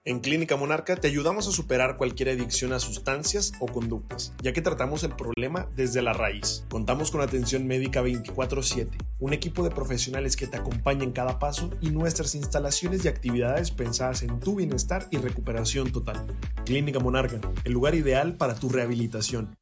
En Clínica Monarca te ayudamos a superar cualquier adicción a sustancias o conductas, ya que tratamos el problema desde la raíz. Contamos con atención médica 24/7, un equipo de profesionales que te acompaña en cada paso y nuestras instalaciones y actividades pensadas en tu bienestar y recuperación total. Clínica Monarca, el lugar ideal para tu rehabilitación.